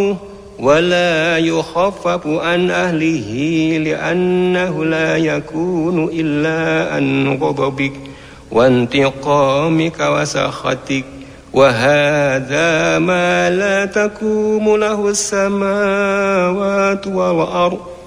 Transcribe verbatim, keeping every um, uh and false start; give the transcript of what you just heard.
ولا يخفف عن أهله لأنه لا يكون إلا عن غضبك وانتقامك وسخطك وهذا ما لا تقوم له السماوات والأرض